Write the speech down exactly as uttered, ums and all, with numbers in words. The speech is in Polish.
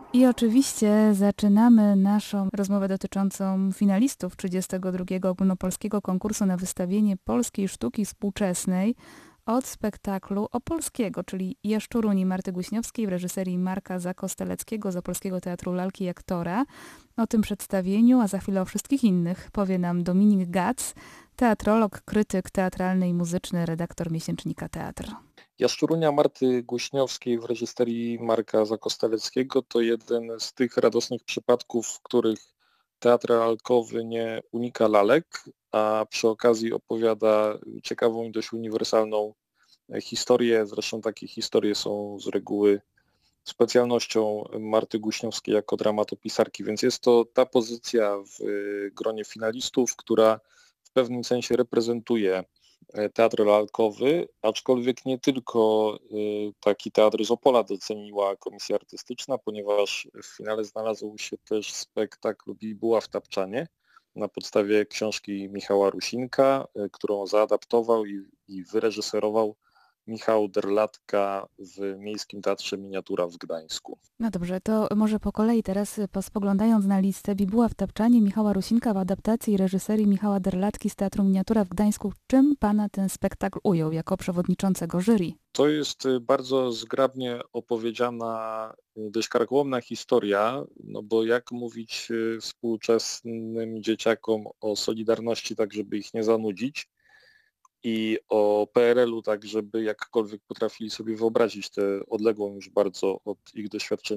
I oczywiście zaczynamy naszą rozmowę dotyczącą finalistów trzydziestego drugiego Ogólnopolskiego Konkursu na Wystawienie Polskiej Sztuki Współczesnej od spektaklu Opolskiego, czyli Jaszczuruni Marty Guśniowskiej w reżyserii Marka Zakosteleckiego z Opolskiego Teatru Lalki i Aktora. O tym przedstawieniu, a za chwilę o wszystkich innych powie nam Dominik Gac, teatrolog, krytyk teatralny i muzyczny, redaktor miesięcznika Teatr. Jaszczurunia Marty Guśniowskiej w reżyserii Marka Zakosteleckiego to jeden z tych radosnych przypadków, w których teatr lalkowy nie unika lalek, a przy okazji opowiada ciekawą i dość uniwersalną historię. Zresztą takie historie są z reguły specjalnością Marty Guśniowskiej jako dramatopisarki, więc jest to ta pozycja w gronie finalistów, która w pewnym sensie reprezentuje teatr lalkowy, aczkolwiek nie tylko taki teatr z Opola doceniła Komisja Artystyczna, ponieważ w finale znalazł się też spektakl Bibuła w Tapczanie na podstawie książki Michała Rusinka, którą zaadaptował i, i wyreżyserował Michał Derlatka w Miejskim Teatrze Miniatura w Gdańsku. No dobrze, to może po kolei teraz spoglądając na listę Bibuła w Tapczanie Michała Rusinka w adaptacji i reżyserii Michała Derlatki z Teatru Miniatura w Gdańsku. Czym pana ten spektakl ujął jako przewodniczącego jury? To jest bardzo zgrabnie opowiedziana, dość karkołomna historia, no bo jak mówić współczesnym dzieciakom o Solidarności tak, żeby ich nie zanudzić, i o P R L u tak, żeby jakkolwiek potrafili sobie wyobrazić tę odległą już bardzo od ich doświadczenia